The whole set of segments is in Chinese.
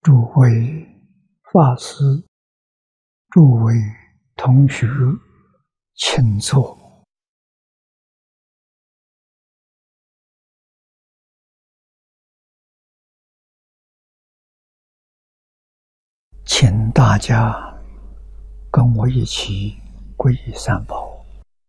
诸位法师、诸位同学，请坐。请大家跟我一起皈依三宝。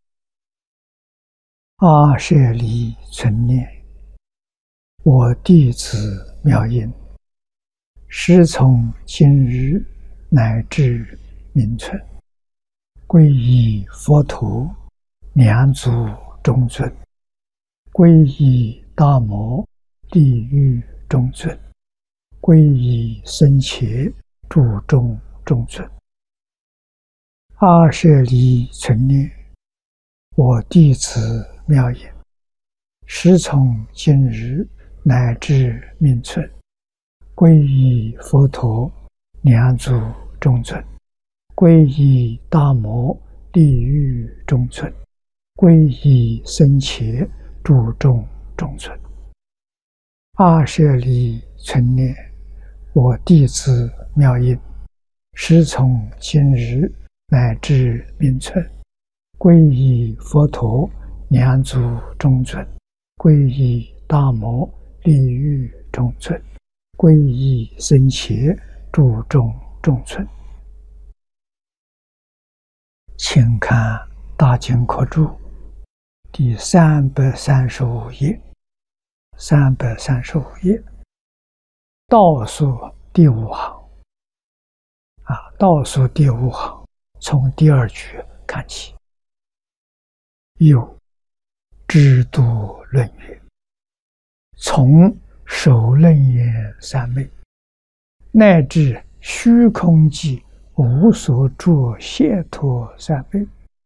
阿舍离存念，我弟子妙音，师从今日乃至明存，皈依佛陀，两祖中尊，皈依大摩地狱中尊，皈依僧伽注中中尊。阿舍离存念，我弟子妙音，师从今日乃至明存，皈依佛陀，两祖中尊，皈依大摩地狱中尊，皈依僧伽注中中尊。阿舍离存念，我弟子妙音，师从今日乃至明存，皈依佛陀，两祖中尊，皈依大摩地狱中尊，皈依僧伽注中中尊。请看大经课注第335页，335页倒数第5行倒数第5行，从第2句看起。有知度论曰：从首楞严三昧，乃至虚空际无所着解脱三昧，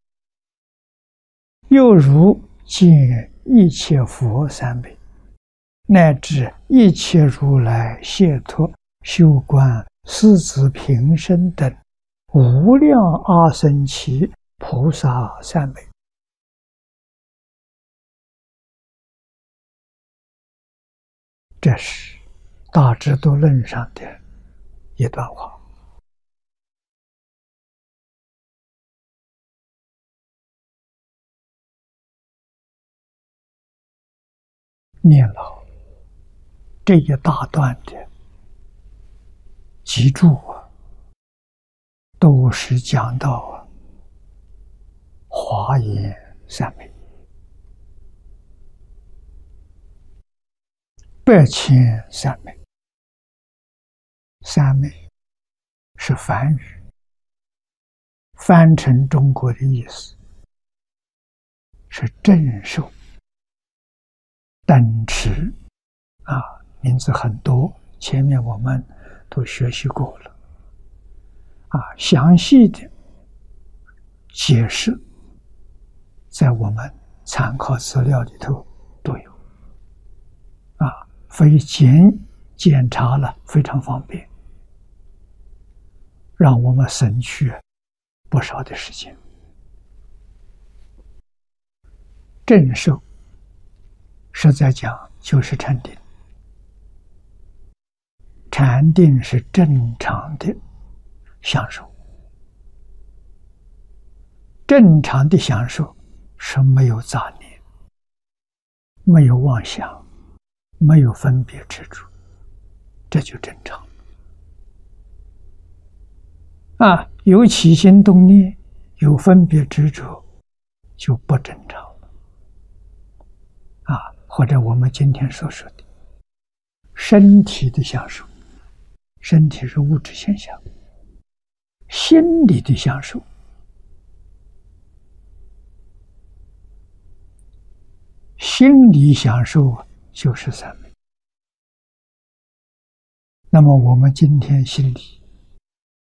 又如见一切佛三昧，乃至一切如来解脱修观狮子平生等无量阿僧祇菩萨三昧。这是大智度论上的一段话。念了这一大段的集注都是讲到华严三昧、百千三昧。三昧是梵语，翻成中国的意思是正受、等持名字很多，前面我们都学习过了详细的解释在我们参考资料里头都有非检查了非常方便，让我们省去不少的时间。正受实在讲就是禅定，禅定是正常的享受，正常的享受是没有杂念，没有妄想，没有分别执着，这就正常有起心动念，有分别执着，就不正常了或者我们今天所说的身体的享受，身体是物质现象，心理的享受，心理享受就是三昧。那么我们今天心里